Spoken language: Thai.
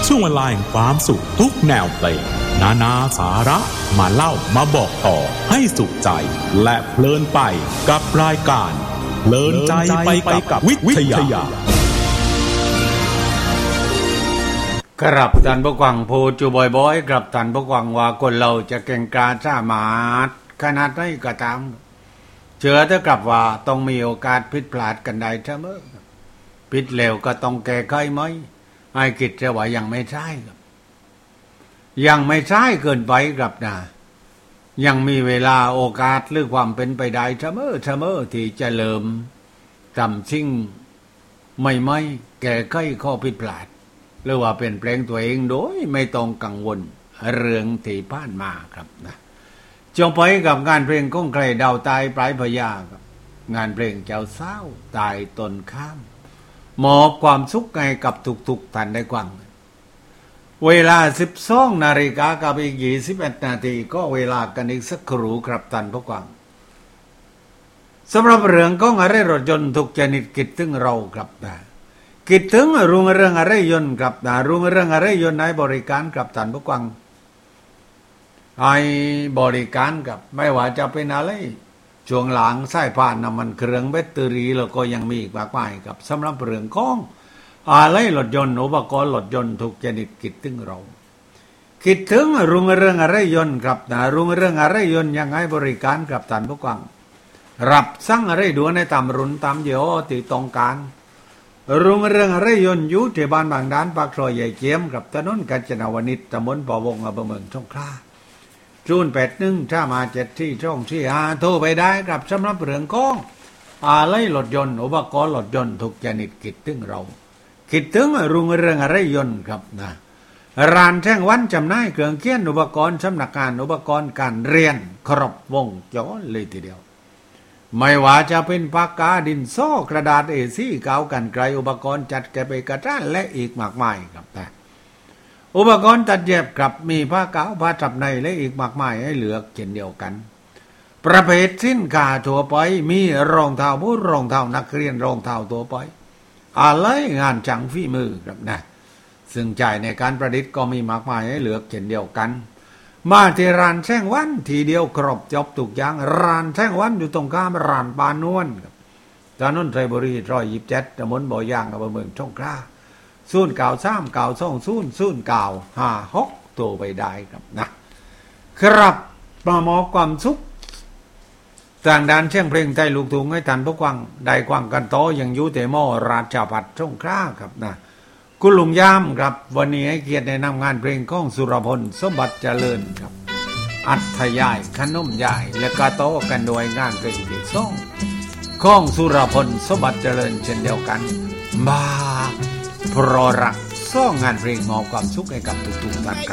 ช่วงเวลาแห่งความสุขทุกแนวเพลงนานาสาระมาเล่ามาบอกต่อให้สุขใจและเพลินไปกับรายการเพลินใจไปกับวิทยาครับท่านผู้ฟังพูดอยู่บ่อยๆครับท่านผู้ฟังว่าคนเราจะเก่งกาจสามารถขนาดไหนก็ตามเชื่อเถอะครับว่าต้องมีโอกาสผิดพลาดกันได้เสมอผิดเร็วก็ต้องแก้ไขไหมให้คิดจะว่ายังไม่ใช่ครับยังไม่ใช่เกินไปครับนะยังมีเวลาโอกาสหรือความเป็นไปได้เสมอที่จะเริ่มทำสิ่งไม่แก้ไขข้อผิดพลาดหรือว่าเปลี่ยนแปลงตัวเองโดยไม่ต้องกังวลเรื่องที่ผ่านมาครับนะจงไปกับงานเพลงก้องไกลดาวตายปลายพญาครับงานเพลงเจ้าสาวตายตนข้ามมอบความสุขให้กับทุกๆท่านได้ฟังเวลา 12 นาฬิกากับอีก21 นาทีก็เวลากันอีกสักครู่ครับท่านผู้ฟังสำหรับเรื่องของอะไรรถยนต์ทุกชนิดคิดถึงเราครับนะคิดถึงรุ่งเรืองอะไรยนต์ครับนะรุ่งเรืองอะไรยนต์ให้บริการกับท่านผู้ฟังให้บริการกับไม่ว่าจะเป็นอะไรช่วงหลังสายพานน้ำมันเครื่องแบตเตอรี่แล้วก็ยังมีอีกมากมายครับสำหรับเรื่องของอะไรรถยนต์อุปกรณ์รถยนต์ทุกชนิดคิดถึงเราคิดถึงรุ่งเรืองอะไรยนต์ครับนะรุ่งเรืองอะไรยนต์ยังให้บริการกับท่านผู้ฟังรับสั่งอะไรด่วนในตามรุ่นตามยี่ห้อที่ต้องการรุ่งเรืองอะไรยนต์อยู่ที่บ้านบางด้านปากซอยใหญ่เจียมกับถนนกาญจนาวนิชตำบลปอวงอำเภอเมืองสงขลา081ถ้ามา74245โทรไปได้ครับสำหรับเรื่องของอะไรรถยนต์อุปกรณ์รถยนต์ทุกชนิดคิดถึงเราคิดถึงรุ่งเรืองอะไรยนต์ครับนะร้านแท่งวันจำหน่ายเครื่องเขียนอุปกรณ์สำนักงานอุปกรณ์การเรียนครบวงจรเลยทีเดียวไม่ว่าจะเป็นปากกาดินสอกระดาษ A4 กาวกันไกลอุปกรณ์จัดแกะเอกสารและอีกมากมายครับแต่อุปกรณ์ตัดเย็บกับมีผ้ากาวผ้าจับในและอีกมากมายให้เลือกเช่นเดียวกันประเภทสินค้าทั่วไปมีรองเท้าผู้รองเท้านักเรียนรองเท้าทั่วไปอะไรงานจังฝีมือครับนะซึ่งจ่ายในการประดิษฐ์ก็มีมากมายให้เลือกเช่นเดียวกันมาที่ร้านแท่งวันทีเดียวครบจบทุกอย่างร้านแท่งวันอยู่ตรงข้ามร้านปานวลครับถนนไทรบุรี127ตำบลบ่อย่างอำเภอเมืองสงขลา09392000956โทรไปได้ครับนะครับมามอบความสุขทางด้านเชียงเพลงไทยลูกทุ่งให้ท่านผู้ฟังได้ฟังกันต่อยังอยู่แต่มอราชภัฏสงขลาครับนะคุณลุงยามครับวันนี้ให้เกียรติในนำงานเพลงของสุรพลสมบัติเจริญครับอัธยายขนมยายและกาโตกันโดยงานเพลงที่สองของสุรพลสมบัติเจริญเช่นเดียวกันมาเพราะรักสร้างงานเพลงมอบความสุขให้กับทุกๆท่าน